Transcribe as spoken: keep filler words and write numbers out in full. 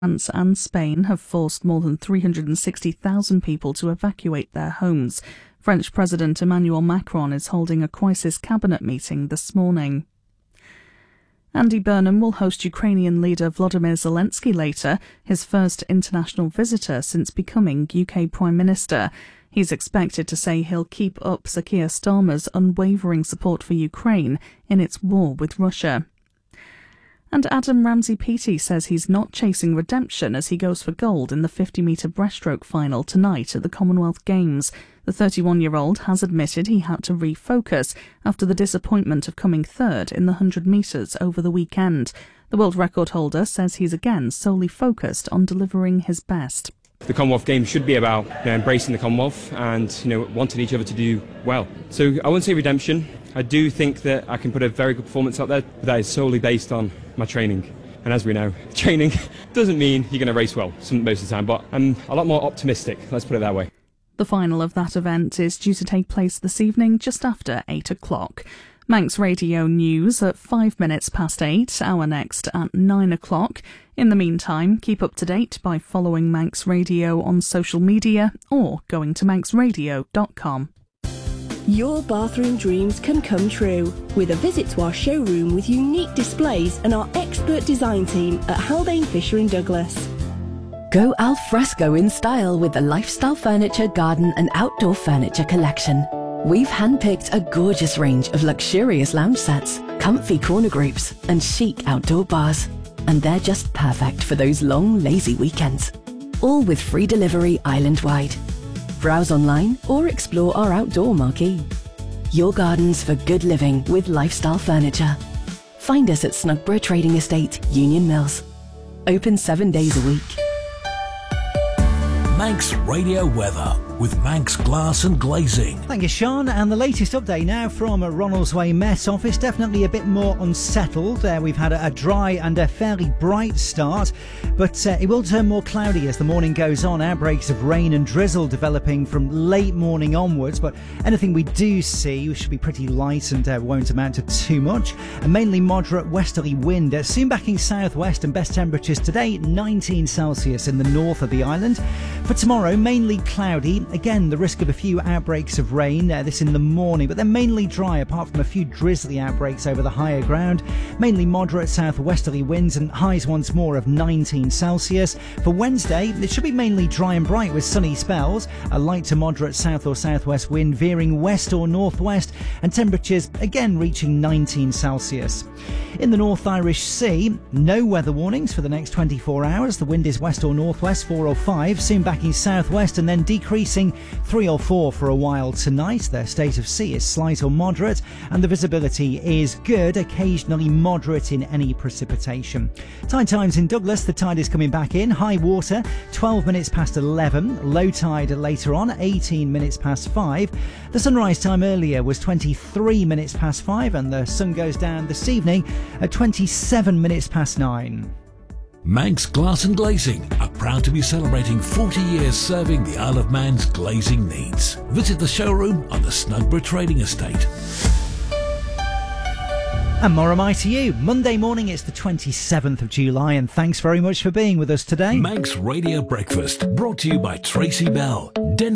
France and Spain have forced more than three hundred sixty thousand people to evacuate their homes. French President Emmanuel Macron is holding a crisis cabinet meeting this morning. Andy Burnham will host Ukrainian leader Volodymyr Zelensky later, his first international visitor since becoming U K Prime Minister. He's expected to say he'll keep up Sir Keir Starmer's unwavering support for Ukraine in its war with Russia. And Adam Ramsey-Peaty says he's not chasing redemption as he goes for gold in the fifty metre breaststroke final tonight at the Commonwealth Games. The thirty-one-year-old has admitted he had to refocus after the disappointment of coming third in the one hundred metres over the weekend. The world record holder says he's again solely focused on delivering his best. The Commonwealth Games should be about you know, embracing the Commonwealth and you know wanting each other to do well. So I wouldn't say redemption. I do think that I can put a very good performance out there, but that is solely based on my training. And as we know, training doesn't mean you're going to race well some, most of the time, but I'm a lot more optimistic, let's put it that way. The final of that event is due to take place this evening just after eight o'clock. Manx Radio News at five minutes past eight, our next at nine o'clock. In the meantime, keep up to date by following Manx Radio on social media or going to manx radio dot com. Your bathroom dreams can come true with a visit to our showroom with unique displays and our expert design team at Haldane Fisher and Douglas. Go al fresco in style with the Lifestyle Furniture Garden and Outdoor Furniture collection. We've handpicked a gorgeous range of luxurious lounge sets, comfy corner groups and chic outdoor bars. And they're just perfect for those long, lazy weekends. All with free delivery island-wide. Browse online or explore our outdoor marquee. Your gardens for good living with Lifestyle Furniture. Find us at Snugborough Trading Estate, Union Mills. Open seven days a week. Manx Radio Weather with Manx Glass and Glazing. Thank you, Sean. And the latest update now from Ronaldsway Met Office. Definitely a bit more unsettled. Uh, we've had a, a dry and a fairly bright start, but uh, it will turn more cloudy as the morning goes on. Outbreaks of rain and drizzle developing from late morning onwards, but anything we do see should be pretty light and uh, won't amount to too much. A mainly moderate westerly wind, uh, soon backing southwest, and best temperatures today nineteen Celsius in the north of the island. For tomorrow, mainly cloudy. Again, the risk of a few outbreaks of rain, uh, this in the morning, but they're mainly dry apart from a few drizzly outbreaks over the higher ground. Mainly moderate southwesterly winds and highs once more of nineteen Celsius. For Wednesday, it should be mainly dry and bright with sunny spells. A light to moderate south or southwest wind veering west or northwest, and temperatures again reaching nineteen Celsius. In the North Irish Sea, no weather warnings for the next twenty-four hours. The wind is west or northwest four or five, soon backing southwest and then decreasing three or four for a while tonight. Their state of sea is slight or moderate and the visibility is good, occasionally moderate in any precipitation. Tide times in Douglas, the tide is coming back in. High water twelve minutes past eleven, low tide later on eighteen minutes past five. The sunrise time earlier was twenty-three minutes past five and the sun goes down this evening at twenty-seven minutes past nine. Manx Glass and Glazing are proud to be celebrating forty years serving the Isle of Man's glazing needs. Visit the showroom on the Snugborough Trading Estate. And more am I to you. Monday morning, it's the twenty-seventh of July, and thanks very much for being with us today. Manx Radio Breakfast, brought to you by Tracy Bell.